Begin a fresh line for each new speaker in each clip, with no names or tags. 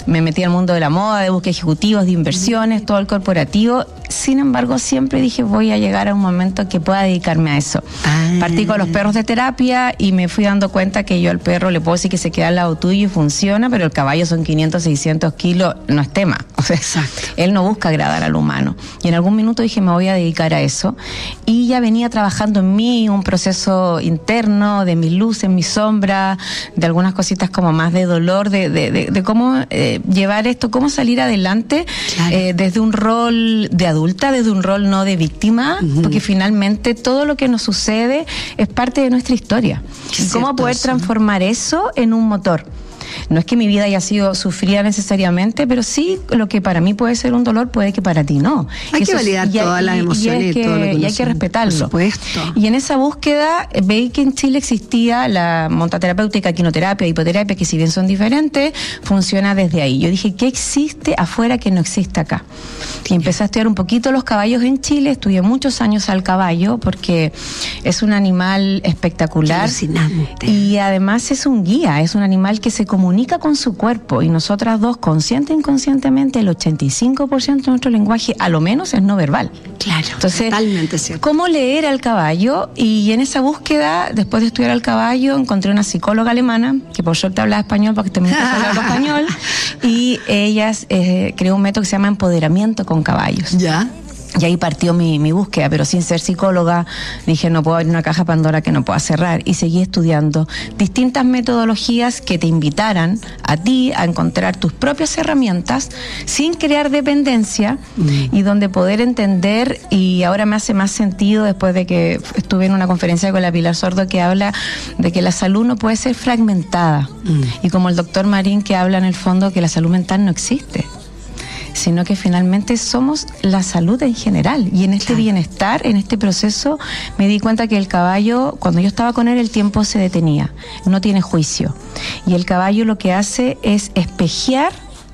me metí al mundo de la moda, de búsqueda de ejecutivos, de inversiones, todo el corporativo. Sin embargo, siempre dije, voy a llegar a un momento que pueda dedicarme a eso. Partí con los perros de terapia y me fui dando cuenta que yo al perro le puedo decir que se queda al lado tuyo y funciona, pero el caballo son 500, 600 kilos, no es tema. O sea, él no busca agradar al humano. Y en algún minuto dije, me voy a dedicar a eso. Y ya venía trabajando en mí, un proceso interno de mis luces, mis sombras, de algunas cositas como más de dolor, de cómo llevar esto, cómo salir adelante, desde un rol de adulta, desde un rol no de víctima, porque finalmente todo lo que nos sucede es parte de nuestra historia. Y cómo poder transformar eso en un motor. No es que mi vida haya sido sufrida necesariamente, pero sí lo que para mí puede ser un dolor, puede que para ti no.
Hay que validar todas las emociones y todo lo que
y hay que respetarlo.
Por supuesto.
Y en esa búsqueda veí que en Chile existía la montaterapéutica, quinoterapia, hipoterapia, que si bien son diferentes, funciona desde ahí. Yo dije, ¿qué existe afuera que no existe acá? Y empecé a estudiar un poquito los caballos en Chile, estudié muchos años al caballo, porque es un animal espectacular.
Alucinante.
Y además es un guía, es un animal que se comunica con su cuerpo, y nosotras dos, consciente e inconscientemente, el 85% de nuestro lenguaje, a lo menos, es no verbal.
Claro,
entonces,
totalmente cierto.
¿Cómo leer al caballo? Y en esa búsqueda, después de estudiar al caballo, encontré una psicóloga alemana, que por suerte hablaba español, porque también hablaba español, y ella creó un método que se llama empoderamiento con caballos.
¿Ya?
Y ahí partió mi búsqueda, pero sin ser psicóloga, dije, no puedo abrir una caja Pandora que no pueda cerrar, y seguí estudiando distintas metodologías que te invitaran a ti a encontrar tus propias herramientas sin crear dependencia, y donde poder entender. Y ahora me hace más sentido, después de que estuve en una conferencia con la Pilar Sordo, que habla de que la salud no puede ser fragmentada, y como el doctor Marín, que habla en el fondo que la salud mental no existe, sino que finalmente somos la salud en general. Y en este bienestar, en este proceso, me di cuenta que el caballo, cuando yo estaba con él, el tiempo se detenía, no tiene juicio. Y el caballo lo que hace es espejear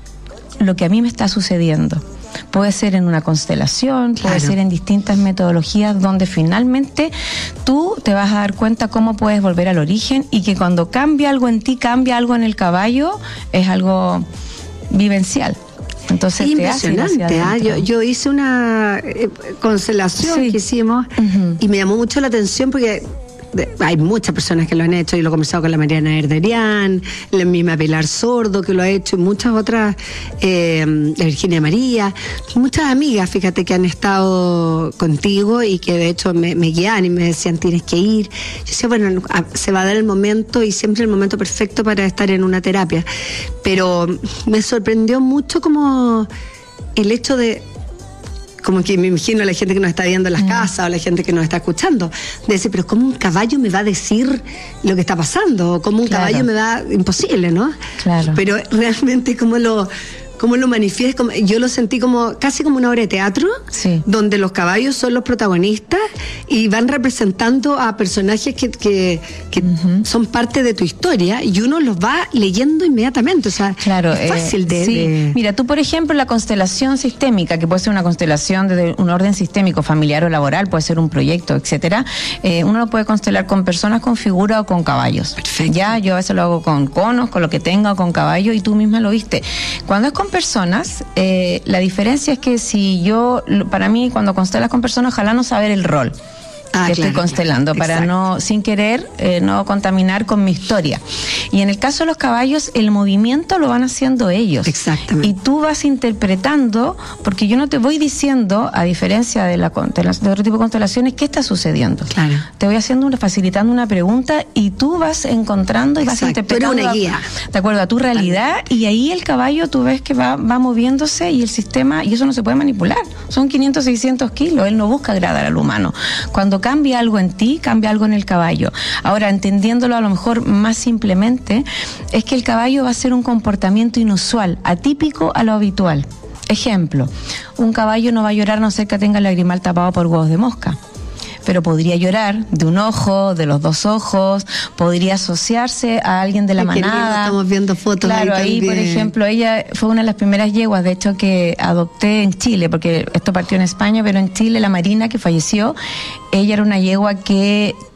lo que a mí me está sucediendo. Puede ser en una constelación, puede ser en distintas metodologías, donde finalmente tú te vas a dar cuenta cómo puedes volver al origen, y que cuando cambia algo en ti, cambia algo en el caballo, es algo vivencial. Entonces,
impresionante. Yo hice una constelación que hicimos, y me llamó mucho la atención porque hay muchas personas que lo han hecho, y lo he conversado con la Mariana Erderian, la misma Pilar Sordo que lo ha hecho, y muchas otras, la Virginia María, muchas amigas, fíjate, que han estado contigo y que de hecho me guían y me decían, tienes que ir. Yo decía, bueno, se va a dar el momento, y siempre el momento perfecto para estar en una terapia, pero me sorprendió mucho como el hecho de, como que me imagino a la gente que nos está viendo en las casas, o la gente que nos está escuchando, de decir, pero ¿cómo un caballo me va a decir lo que está pasando? ¿O cómo un caballo me va? Imposible, ¿no?
Claro.
Pero realmente cómo lo manifiesta, yo lo sentí como casi como una obra de teatro, donde los caballos son los protagonistas y van representando a personajes que son parte de tu historia, y uno los va leyendo inmediatamente. O sea, es fácil de...
Mira, tú, por ejemplo, la constelación sistémica, que puede ser una constelación desde un orden sistémico, familiar o laboral, puede ser un proyecto, etcétera, uno lo puede constelar con personas, con figuras o con caballos.
Perfecto.
Ya, yo a veces lo hago con conos, con lo que tenga, o con caballo, y tú misma lo viste. Cuando es con personas, la diferencia es que para mí, cuando constelas con personas, ojalá no saber el rol que estoy constelando, para no, sin querer, no contaminar con mi historia. Y en el caso de los caballos, el movimiento lo van haciendo ellos.
Exactamente.
Y tú vas interpretando, porque yo no te voy diciendo, a diferencia de otro tipo de constelaciones, qué está sucediendo.
Claro.
Te voy facilitando una pregunta, y tú vas encontrando y vas interpretando.
Tú eres una guía.
De acuerdo a tu realidad, y ahí el caballo, tú ves que va moviéndose, y el sistema, y eso no se puede manipular. Son 500, 600 kilos, él no busca agradar al humano. Cuando cambia algo en ti, cambia algo en el caballo. Ahora, entendiéndolo a lo mejor más simplemente, es que el caballo va a ser un comportamiento inusual, atípico a lo habitual. Ejemplo, un caballo no va a llorar a no ser que tenga el lagrimal tapado por huevos de mosca, pero podría llorar de un ojo, de los dos ojos, podría asociarse a alguien de la manada.
Estamos viendo fotos.
Claro, ahí por ejemplo, ella fue una de las primeras yeguas, de hecho, que adopté en Chile, porque esto partió en España, pero en Chile la Marina, que falleció, ella era una yegua que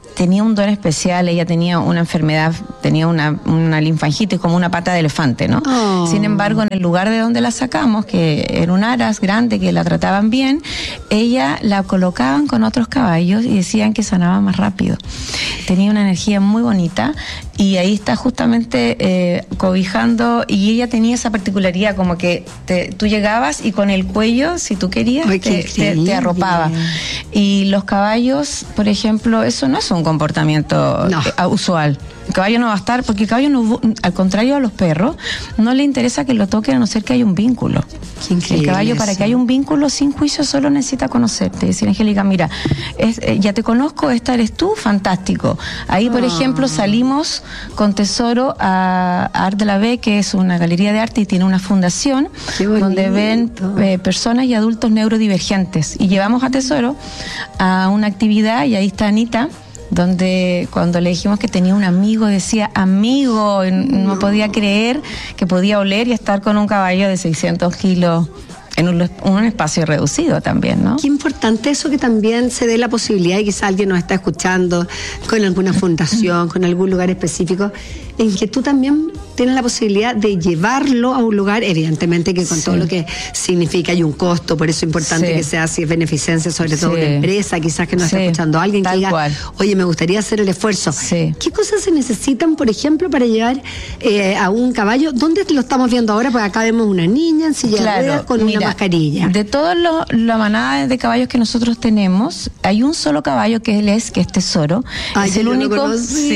tenía un don especial, ella tenía una enfermedad, tenía una linfangitis como una pata de elefante, ¿no? Oh. Sin embargo, en el lugar de donde la sacamos, que era un aras grande, que la trataban bien, ella la colocaban con otros caballos y decían que sanaba más rápido. Tenía una energía muy bonita y ahí está justamente cobijando, y ella tenía esa particularidad como que tú llegabas y con el cuello, si tú querías, te arropaba. Y los caballos, por ejemplo, eso no es un comportamiento usual. El caballo no va a estar, porque el caballo, no, al contrario a los perros, no le interesa que lo toquen a no ser que haya un vínculo. El caballo, para que haya un vínculo sin juicio, solo necesita conocerte. Decir, Angélica, mira, ya te conozco, esta eres tú, fantástico. Ahí, por ejemplo, salimos con Tesoro a Art de la B, que es una galería de arte y tiene una fundación donde ven personas y adultos neurodivergentes. Y llevamos a Tesoro a una actividad, y ahí está Anita, donde cuando le dijimos que tenía un amigo, decía amigo, no podía creer que podía oler y estar con un caballo de 600 kilos en un espacio reducido también, ¿no?
Qué importante eso, que también se dé la posibilidad, y quizá alguien nos está escuchando con alguna fundación, con algún lugar específico, en que tú también tienes la posibilidad de llevarlo a un lugar, evidentemente que con todo lo que significa hay un costo, por eso es importante que sea, si es beneficencia, sobre todo una empresa, quizás que nos está escuchando alguien que diga, oye, me gustaría hacer el esfuerzo. ¿Qué cosas se necesitan, por ejemplo, para llevar a un caballo? ¿Dónde lo estamos viendo ahora? Porque acá vemos una niña en silla de ruedas con una mascarilla.
De toda la manada de caballos que nosotros tenemos, hay un solo caballo que es Tesoro.
Ay,
es el único,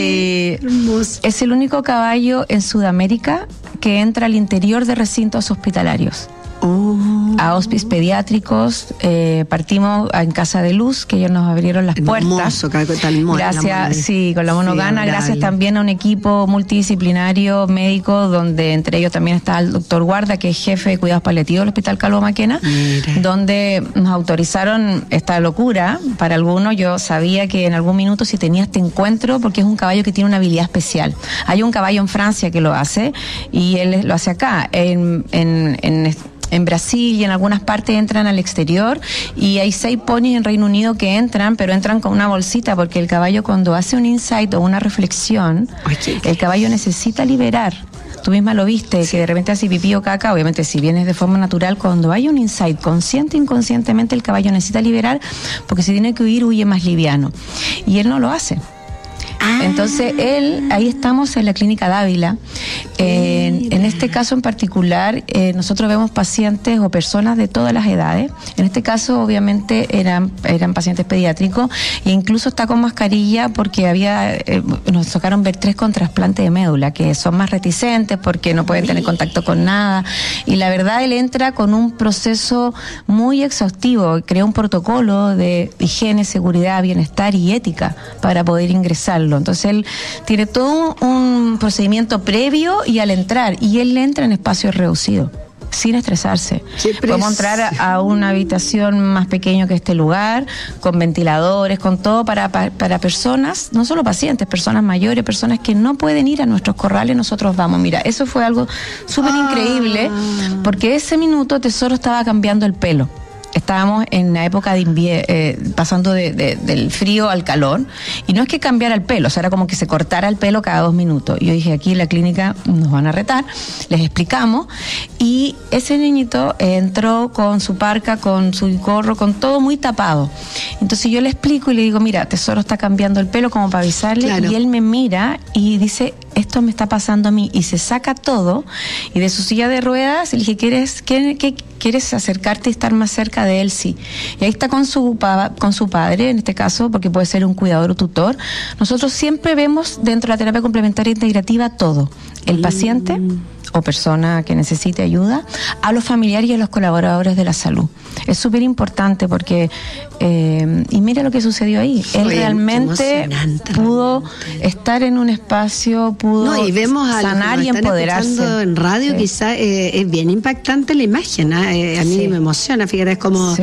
es el único caballo en Sudamérica que entra al interior de recintos hospitalarios. A hospices pediátricos, partimos en Casa de Luz, que ellos nos abrieron las puertas. Gracias, con la monogana, gracias también a un equipo multidisciplinario médico, donde entre ellos también está el doctor Guarda, que es jefe de cuidados paliativos del Hospital Calvo Maquena, donde nos autorizaron esta locura. Para algunos, yo sabía que en algún minuto, si tenía este encuentro, porque es un caballo que tiene una habilidad especial. Hay un caballo en Francia que lo hace, y él lo hace acá, en Brasil y en algunas partes entran al exterior, y hay 6 ponis en Reino Unido que entran, pero entran con una bolsita, porque el caballo, cuando hace un insight o una reflexión, el caballo necesita liberar. Tú misma lo viste, que de repente hace pipí o caca, obviamente si vienes de forma natural, cuando hay un insight, consciente e inconscientemente, el caballo necesita liberar, porque si tiene que huir, huye más liviano. Y él no lo hace. Entonces ahí estamos en la Clínica Dávila. En este caso en particular, nosotros vemos pacientes o personas de todas las edades. En este caso, obviamente, eran pacientes pediátricos, e incluso está con mascarilla porque nos tocaron ver 3 con trasplante de médula, que son más reticentes porque no pueden tener contacto con nada. Y la verdad, él entra con un proceso muy exhaustivo, crea un protocolo de higiene, seguridad, bienestar y ética para poder ingresarlo. Entonces él tiene todo un procedimiento previo, y al entrar, y él entra en espacios reducidos, sin estresarse. Podemos entrar a una habitación más pequeña que este lugar, con ventiladores, con todo para personas, no solo pacientes, personas mayores, personas que no pueden ir a nuestros corrales, nosotros vamos. Mira, eso fue algo súper increíble, porque ese minuto Tesoro estaba cambiando el pelo. Estábamos en la época de invierno, pasando del frío al calor, y no es que cambiara el pelo, o sea, era como que se cortara el pelo cada 2 minutos. Y yo dije, aquí en la clínica nos van a retar, les explicamos, y ese niñito entró con su parca, con su gorro, con todo muy tapado. Entonces yo le explico y le digo, mira, Tesoro está cambiando el pelo, como para avisarle, y él me mira y dice, esto me está pasando a mí, y se saca todo, y de su silla de ruedas le dije, ¿quieres acercarte y estar más cerca de él? Sí. Y ahí está con su padre, en este caso, porque puede ser un cuidador o tutor. Nosotros siempre vemos dentro de la terapia complementaria integrativa todo: el paciente o persona que necesite ayuda, a los familiares y a los colaboradores de la salud. Es súper importante porque, y mira lo que sucedió ahí. Él realmente pudo estar en un espacio, pudo
y vemos
sanar y empoderarse.
En radio, quizás es bien impactante la imagen. A mí me emociona, fíjate, es como...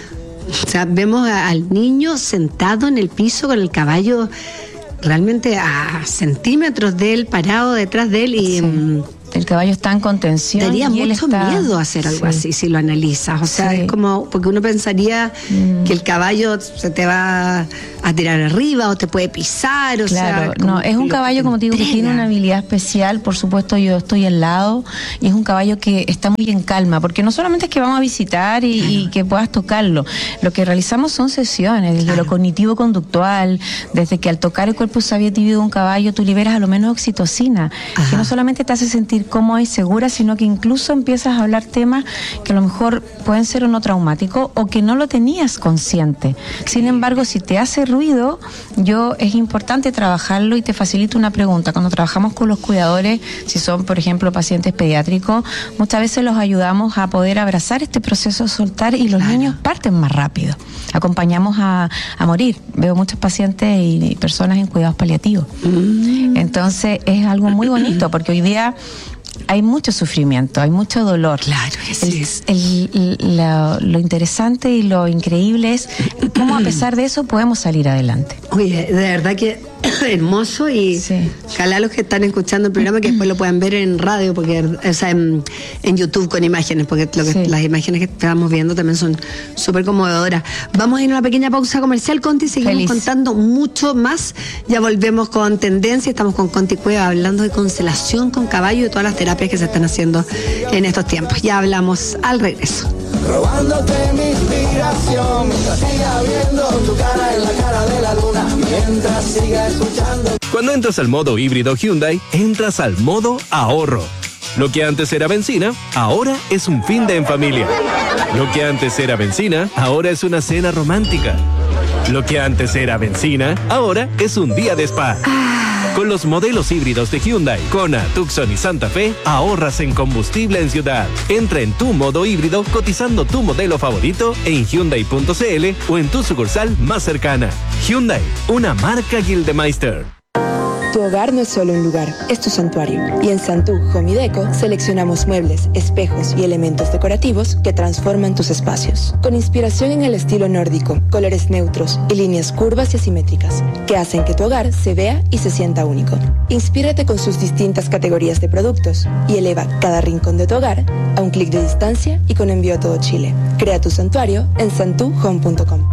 O sea, vemos al niño sentado en el piso con el caballo realmente a centímetros de él, parado detrás de él,
El caballo está en contención.
Daría
y
mucho miedo hacer algo así si lo analizas. O sea, es como, porque uno pensaría que el caballo se te va a tirar arriba o te puede pisar. O
claro,
sea,
no, es un caballo, como te digo, que tiene una habilidad especial. Por supuesto, yo estoy al lado y es un caballo que está muy en calma, porque no solamente es que vamos a visitar y que puedas tocarlo. Lo que realizamos son sesiones, desde lo cognitivo-conductual, desde que al tocar el cuerpo sabio tibio de un caballo tú liberas a lo menos oxitocina, que no solamente te hace sentir cómoda y segura, sino que incluso empiezas a hablar temas que a lo mejor pueden ser o no traumáticos o que no lo tenías consciente. Sin embargo, si te hace ruido, es importante trabajarlo y te facilito una pregunta. Cuando trabajamos con los cuidadores, si son, por ejemplo, pacientes pediátricos, muchas veces los ayudamos a poder abrazar este proceso de soltar y los niños parten más rápido. Acompañamos a morir. Veo muchos pacientes y personas en cuidados paliativos. Entonces, es algo muy bonito porque hoy día hay mucho sufrimiento, hay mucho dolor.
Claro,
lo interesante y lo increíble es cómo a pesar de eso podemos salir adelante.
Oye, de verdad que hermoso y ojalá los que están escuchando el programa que después lo puedan ver en radio, porque o sea, en YouTube con imágenes, porque las imágenes que estamos viendo también son súper conmovedoras. Vamos a ir a una pequeña pausa comercial, Conti, seguimos contando mucho más. Ya volvemos con Tendencia, estamos con Conti Cueva hablando de constelación con caballo y de todas las terapias que se están haciendo en estos tiempos. Ya hablamos al regreso.
Robándote mi inspiración, mientras siga viendo tu cara en la cara de la luna, mientras siga escuchando.
Cuando entras al modo híbrido Hyundai, entras al modo ahorro. Lo que antes era benzina, ahora es un fin de en familia. Lo que antes era benzina, ahora es una cena romántica. Lo que antes era benzina, ahora es un día de spa. Con los modelos híbridos de Hyundai, Kona, Tucson y Santa Fe, ahorras en combustible en ciudad. Entra en tu modo híbrido cotizando tu modelo favorito en Hyundai.cl o en tu sucursal más cercana. Hyundai, una marca Gildemeister.
Tu hogar no es solo un lugar, es tu santuario. Y en Santú Home y Deco seleccionamos muebles, espejos y elementos decorativos que transforman tus espacios. Con inspiración en el estilo nórdico, colores neutros y líneas curvas y asimétricas, que hacen que tu hogar se vea y se sienta único. Inspírate con sus distintas categorías de productos y eleva cada rincón de tu hogar a un clic de distancia y con envío a todo Chile. Crea tu santuario en santuhome.com.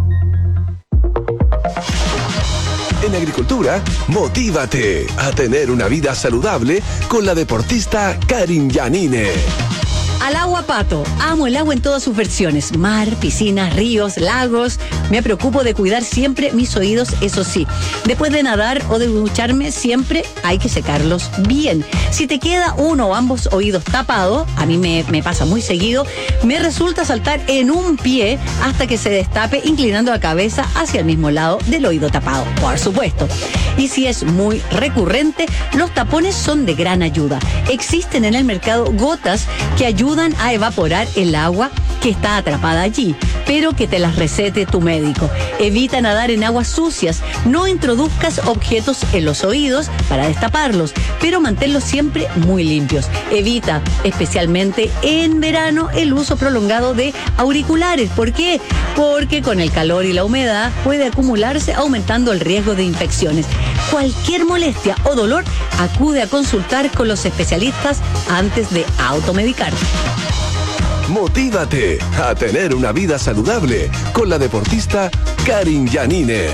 En agricultura, motívate a tener una vida saludable con la deportista Karin Yanine.
Al agua pato. Amo el agua en todas sus versiones. Mar, piscinas, ríos, lagos. Me preocupo de cuidar siempre mis oídos, eso sí. Después de nadar o de ducharme, siempre hay que secarlos bien. Si te queda uno o ambos oídos tapados, a mí me pasa muy seguido, me resulta saltar en un pie hasta que se destape, inclinando la cabeza hacia el mismo lado del oído tapado, por supuesto. Y si es muy recurrente, los tapones son de gran ayuda. Existen en el mercado gotas que ayudan a evaporar el agua que está atrapada allí, pero que te las recete tu médico. Evita nadar en aguas sucias, no introduzcas objetos en los oídos para destaparlos, pero manténlos siempre muy limpios. Evita, especialmente en verano, el uso prolongado de auriculares. ¿Por qué? Porque con el calor y la humedad puede acumularse, aumentando el riesgo de infecciones. Cualquier molestia o dolor, acude a consultar con los especialistas antes de automedicarte.
Motívate a tener una vida saludable con la deportista Karin Yanine.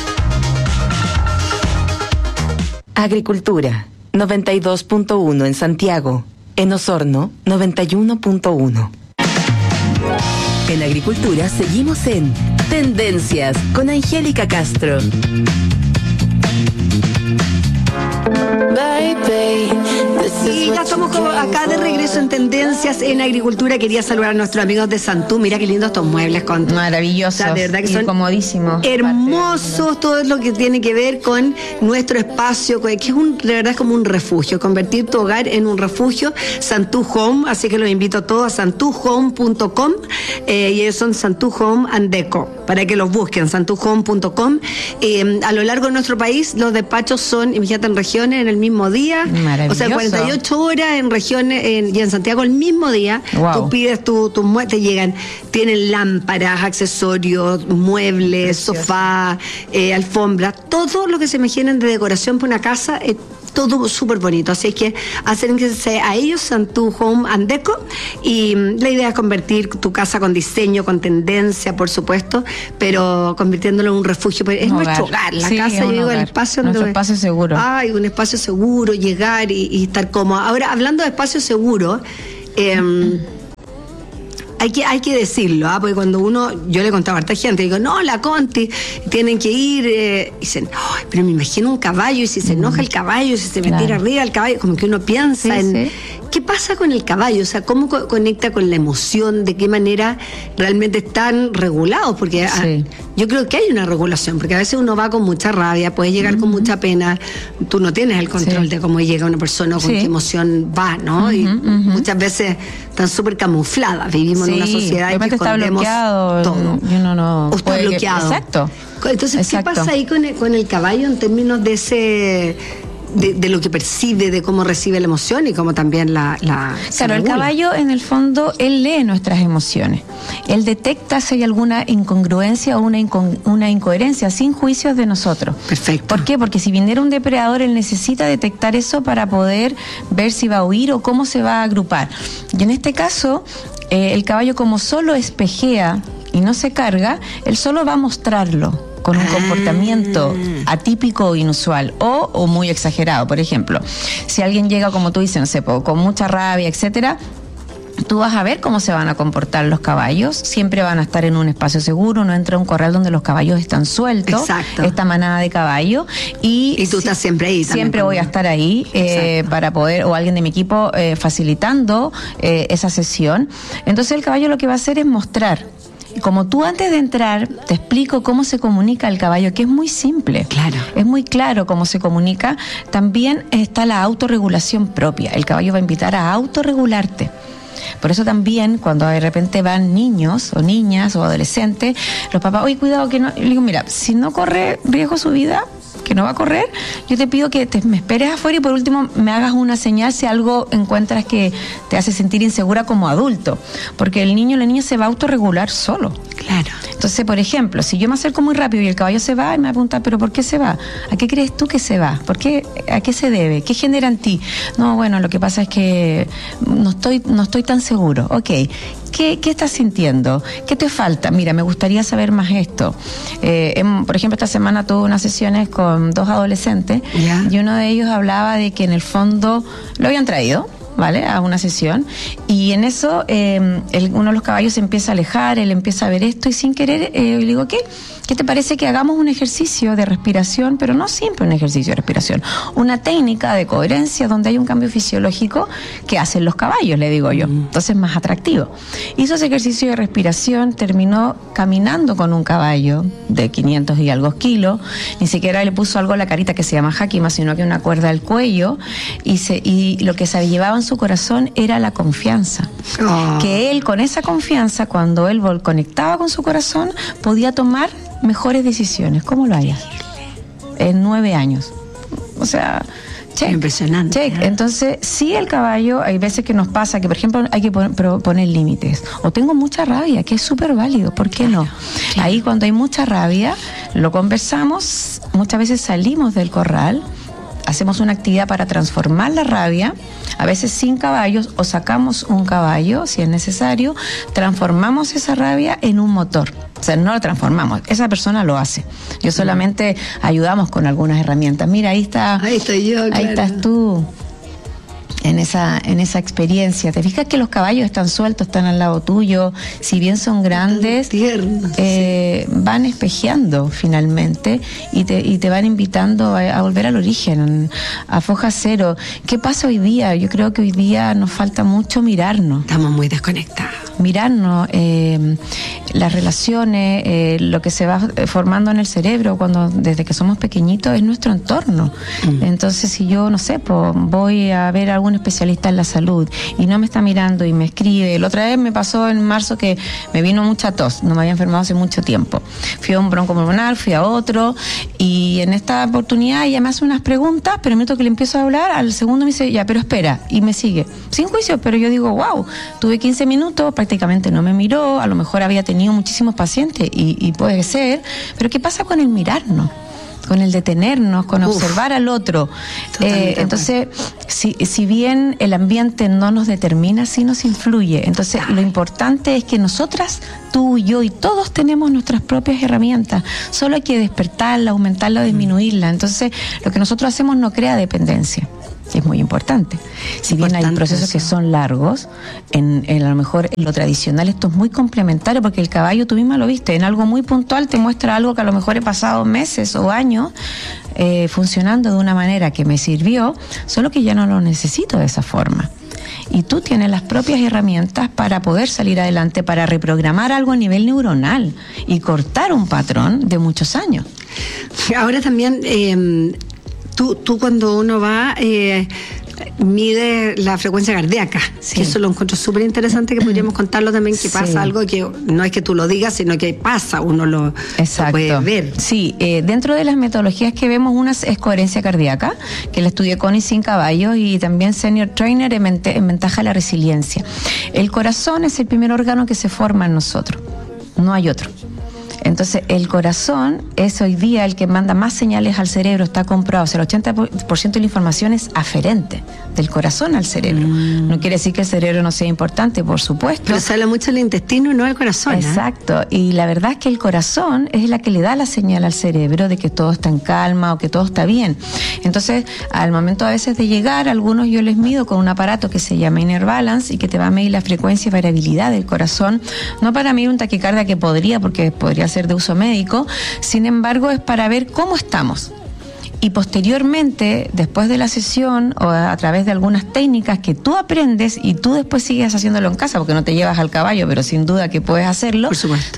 Agricultura, 92.1 en Santiago. En Osorno, 91.1. En Agricultura seguimos en Tendencias con Angélica Castro.
Y ya estamos acá de regreso en Tendencias en Agricultura. Quería saludar a nuestros amigos de Santú. Mira qué lindos estos muebles, con
maravillosos,
o sea, de verdad que son
comodísimos,
hermosos. Todo lo que tiene que ver con nuestro espacio, que es de verdad es como un refugio, convertir tu hogar en un refugio. Santú Home, así que los invito a todos a santuhome.com y ellos son Santú Home and Deco, para que los busquen, santuhome.com. A lo largo de nuestro país los despachos son, imagínate, en regiones en el mismo día. O sea, 48 horas en regiones y en Santiago el mismo día.
Wow.
Tú pides tus muebles, te llegan. Tienen lámparas, accesorios, muebles, sofá, alfombra, todo lo que se imaginen de decoración para una casa. todo súper bonito. Así que acérquense a ellos, Santú Home and Deco, y la idea es convertir tu casa con diseño, con tendencia, por supuesto, pero convirtiéndolo en un refugio. Es nuestro hogar, la casa, yo digo, el espacio donde...
Nuestro espacio seguro.
Ay, un espacio seguro, llegar y estar cómodo. Ahora, hablando de espacio seguro, hay que decirlo, porque cuando yo le contaba a harta gente, digo, no, la Conti, tienen que ir, y dicen, pero me imagino un caballo, y si se enoja el caballo, si se me tira arriba el caballo, como que uno piensa en... ¿Qué pasa con el caballo? O sea, ¿cómo conecta con la emoción? ¿De qué manera realmente están regulados? Porque yo creo que hay una regulación, porque a veces uno va con mucha rabia, puede llegar con mucha pena, tú no tienes el control de cómo llega una persona o con qué emoción va, ¿no? Y muchas veces están súper camufladas, vivimos en una sociedad en que escondemos todo.
Y uno no
o está bloqueado.
Exacto.
Entonces, ¿qué pasa ahí con el caballo en términos de ese... De lo que percibe, de cómo recibe la emoción y cómo también la
claro, el caballo en el fondo, él lee nuestras emociones. Él detecta si hay alguna incongruencia o una incoherencia sin juicios de nosotros.
Perfecto.
¿Por qué? Porque si viniera un depredador, él necesita detectar eso para poder ver si va a huir o cómo se va a agrupar. Y en este caso, el caballo, como solo espejea y no se carga, él solo va a mostrarlo con un comportamiento atípico o inusual o muy exagerado. Por ejemplo, si alguien llega, como tú dices, no sé, con mucha rabia, etcétera, tú vas a ver cómo se van a comportar los caballos. Siempre van a estar en un espacio seguro, no entra a un corral donde los caballos están sueltos.
Exacto.
Esta manada de caballo. Y
tú estás siempre ahí.
Siempre voy a estar ahí para poder, o alguien de mi equipo facilitando esa sesión. Entonces el caballo lo que va a hacer es mostrar. Como tú antes de entrar te explico cómo se comunica el caballo, que es muy simple.
Claro.
Es muy claro cómo se comunica. También está la autorregulación propia. El caballo va a invitar a autorregularte. Por eso también cuando de repente van niños o niñas o adolescentes, los papás, oye, cuidado que no. Yo le digo, mira, si no corre riesgo su vida, que no va a correr, yo te pido que me esperes afuera y por último me hagas una señal si algo encuentras que te hace sentir insegura como adulto, porque el niño o la niña se va a autorregular solo.
Claro.
Entonces, por ejemplo, si yo me acerco muy rápido y el caballo se va, y me va a preguntar, ¿pero por qué se va? ¿A qué crees tú que se va? ¿Por qué? ¿A qué se debe? ¿Qué genera en ti? No, bueno, lo que pasa es que no estoy tan seguro. Ok. ¿Qué estás sintiendo? ¿Qué te falta? Mira, me gustaría saber más esto. Por ejemplo, esta semana tuve unas sesiones con 2 adolescentes y uno de ellos hablaba de que en el fondo lo habían traído, ¿vale?, a una sesión, y en eso uno de los caballos se empieza a alejar, él empieza a ver esto y sin querer le digo, ¿qué te parece que hagamos un ejercicio de respiración, pero no siempre un ejercicio de respiración, una técnica de coherencia donde hay un cambio fisiológico que hacen los caballos, le digo yo, entonces más atractivo. Hizo ese ejercicio de respiración, terminó caminando con un caballo de 500 y algo kilos, ni siquiera le puso algo a la carita que se llama Hakima, sino que una cuerda al cuello, y lo que se llevaba en su corazón era la confianza. Que él, con esa confianza, cuando él conectaba con su corazón, podía tomar mejores decisiones. ¿Cómo lo haría? En 9 años. O sea, check.
Impresionante.
Check. Entonces, sí, el caballo, hay veces que nos pasa que, por ejemplo, hay que poner límites. O tengo mucha rabia, que es súper válido. ¿Por qué no? Claro. Ahí, cuando hay mucha rabia, lo conversamos, muchas veces salimos del corral, hacemos una actividad para transformar la rabia, a veces sin caballos, o sacamos un caballo, si es necesario, transformamos esa rabia en un motor. O sea, no lo transformamos, esa persona lo hace. Yo solamente ayudamos con algunas herramientas. Mira, ahí estoy yo, ahí estás tú. En esa experiencia. ¿Te fijas que los caballos están sueltos, están al lado tuyo? Si bien son grandes,
tiernos,
van espejeando finalmente y te van invitando a volver al origen, a foja cero. ¿Qué pasa hoy día? Yo creo que hoy día nos falta mucho mirarnos.
Estamos muy desconectados.
Mirarnos, las relaciones, lo que se va formando en el cerebro desde que somos pequeñitos es nuestro entorno. Entonces, si yo, no sé, voy a ver a algún especialista en la salud y no me está mirando y me escribe. La otra vez me pasó en marzo que me vino mucha tos, no me había enfermado hace mucho tiempo. Fui a un broncopulmonar, fui a otro, y en esta oportunidad ella me hace unas preguntas, pero el minuto que le empiezo a hablar, al segundo me dice, ya, pero espera, y me sigue. Sin juicio, pero yo digo, wow, tuve 15 minutos, prácticamente no me miró, a lo mejor había tenido muchísimos pacientes y puede ser, pero ¿qué pasa con el mirarnos? con el detenernos, con observar al otro. Entonces, si bien el ambiente no nos determina, sí nos influye. Entonces, lo importante es que nosotras, tú, yo y todos tenemos nuestras propias herramientas. Solo hay que despertarla, aumentarla o disminuirla. Entonces, lo que nosotros hacemos no crea dependencia. Es muy importante. Si bien hay procesos que son largos, en a lo mejor en lo tradicional esto es muy complementario, porque el caballo, tú misma lo viste, en algo muy puntual te muestra algo que a lo mejor he pasado meses o años funcionando de una manera que me sirvió, solo que ya no lo necesito de esa forma. Y tú tienes las propias herramientas para poder salir adelante, para reprogramar algo a nivel neuronal y cortar un patrón de muchos años.
Ahora también... Tú cuando uno va, mide la frecuencia cardíaca, que eso lo encuentro súper interesante, que podríamos contarlo también, que pasa algo que no es que tú lo digas, sino que pasa, uno lo puede ver.
Sí, dentro de las metodologías que vemos, una es coherencia cardíaca, que la estudié Connie Sin Caballos, y también Senior Trainer en Ventaja la Resiliencia. El corazón es el primer órgano que se forma en nosotros, no hay otro. Entonces, el corazón es hoy día el que manda más señales al cerebro, está comprobado. O sea, el 80% de la información es aferente del corazón al cerebro. No quiere decir que el cerebro no sea importante, por supuesto.
Pero se habla mucho del intestino y no del corazón.
Exacto. Y la verdad es que el corazón es la que le da la señal al cerebro de que todo está en calma o que todo está bien. Entonces, al momento a veces de llegar, algunos yo les mido con un aparato que se llama Inner Balance y que te va a medir la frecuencia y variabilidad del corazón. No para medir un taquicardia, que porque podría ser de uso médico, sin embargo es para ver cómo estamos. Y posteriormente, después de la sesión o a través de algunas técnicas que tú aprendes y tú después sigues haciéndolo en casa, porque no te llevas al caballo, pero sin duda que puedes hacerlo,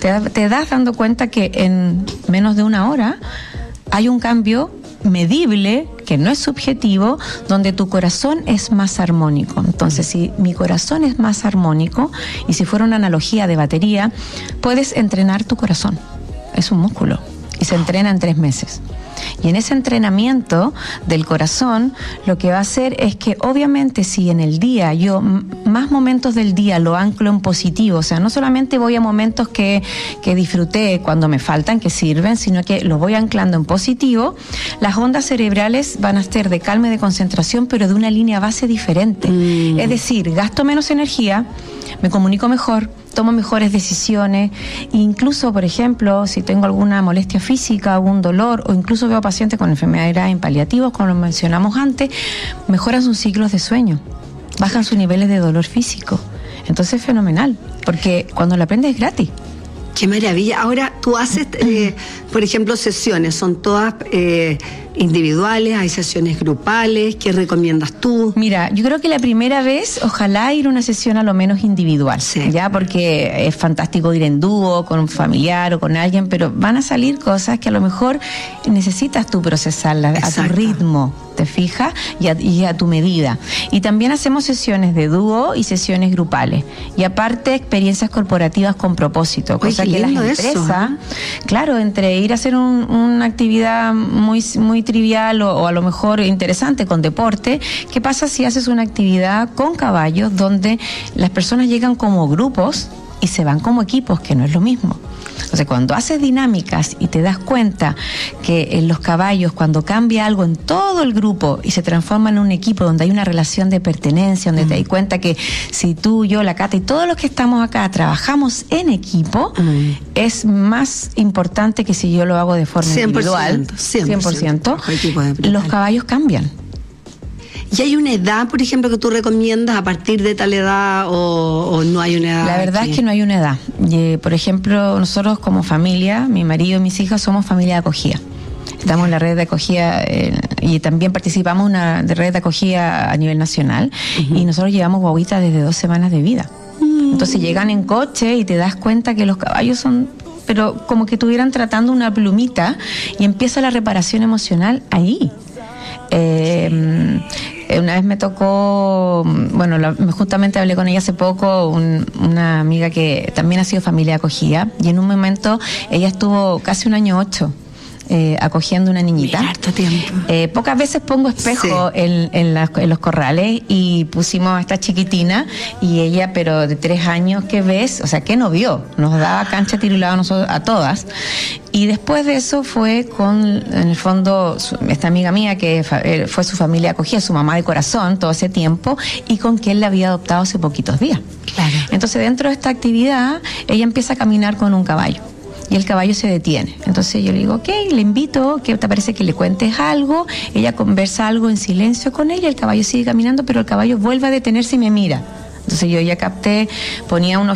te das dando cuenta que en menos de una hora hay un cambio medible, que no es subjetivo, donde tu corazón es más armónico. Entonces, si mi corazón es más armónico, y si fuera una analogía de batería, puedes entrenar tu corazón. Es un músculo y se entrena en 3 meses. Y en ese entrenamiento del corazón, lo que va a hacer es que, obviamente, si en el día yo más momentos del día lo anclo en positivo, o sea, no solamente voy a momentos que disfruté cuando me faltan, que sirven, sino que lo voy anclando en positivo, las ondas cerebrales van a ser de calma y de concentración, pero de una línea base diferente. Es decir, gasto menos energía, me comunico mejor, tomo mejores decisiones, incluso, por ejemplo, si tengo alguna molestia física, algún dolor, o incluso veo pacientes con enfermedades graves en paliativos, como lo mencionamos antes, mejoran sus ciclos de sueño, bajan sus niveles de dolor físico. Entonces es fenomenal, porque cuando lo aprendes es gratis.
¡Qué maravilla! Ahora, tú haces, por ejemplo, sesiones, ¿son todas individuales? ¿Hay sesiones grupales? ¿Qué recomiendas tú?
Mira, yo creo que la primera vez, ojalá ir a una sesión a lo menos individual, ya, porque es fantástico ir en dúo, con un familiar o con alguien, pero van a salir cosas que a lo mejor necesitas tú procesarlas a tu ritmo, ¿te fijas? Y a tu medida. Y también hacemos sesiones de dúo y sesiones grupales. Y aparte, experiencias corporativas con propósito, cosa que las empresas, claro, entre ir a hacer una actividad muy trivial o a lo mejor interesante con deporte, ¿qué pasa si haces una actividad con caballos donde las personas llegan como grupos y se van como equipos, que no es lo mismo? Entonces, cuando haces dinámicas y te das cuenta que en los caballos, cuando cambia algo en todo el grupo y se transforma en un equipo donde hay una relación de pertenencia, donde te das cuenta que si tú, yo, la Cata y todos los que estamos acá trabajamos en equipo, es más importante que si yo lo hago de forma individual. 100%. Los caballos cambian.
¿Y hay una edad, por ejemplo, que tú recomiendas a partir de tal edad o no hay una edad?
La verdad es que no hay una edad. Por ejemplo, nosotros como familia, mi marido y mis hijas, somos familia de acogida. Estamos en la red de acogida y también participamos en una red de acogida a nivel nacional, y nosotros llevamos guaguitas desde 2 semanas de vida. Entonces llegan en coche y te das cuenta que los caballos son, pero como que estuvieran tratando una plumita, y empieza la reparación emocional ahí. Una vez me tocó, justamente hablé con ella hace poco, una amiga que también ha sido familia de acogida, y en un momento ella estuvo casi 1 año 8 acogiendo una niñita.
Mira, harto tiempo.
Pocas veces pongo espejo en los corrales y pusimos a esta chiquitina y ella, pero de 3 años, ¿qué ves? O sea, ¿qué no vio? Nos daba cancha tirulada a nosotros, a todas. Y después de eso fue con, en el fondo, esta amiga mía que fue su familia acogida, su mamá de corazón todo ese tiempo, y con quien la había adoptado hace poquitos días.
Claro.
Entonces, dentro de esta actividad, ella empieza a caminar con un caballo. Y el caballo se detiene. Entonces yo le digo, ok, le invito, ¿qué te parece que le cuentes algo? Ella conversa algo en silencio con ella, el caballo sigue caminando, pero el caballo vuelve a detenerse y me mira. Entonces yo ya capté, ponía unos